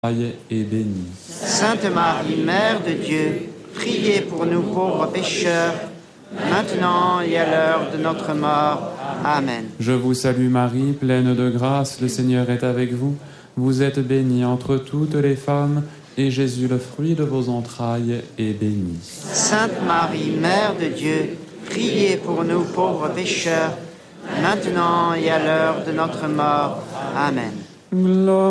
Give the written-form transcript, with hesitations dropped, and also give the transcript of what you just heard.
est béni. Sainte Marie, Mère de Dieu, priez pour nous pauvres pécheurs, maintenant et à l'heure de notre mort. Amen. Je vous salue Marie, pleine de grâce, le Seigneur est avec vous. Vous êtes bénie entre toutes les femmes, et Jésus, le fruit de vos entrailles, est béni. Sainte Marie, Mère de Dieu, priez pour nous pauvres pécheurs, maintenant et à l'heure de notre mort. Amen. Gloire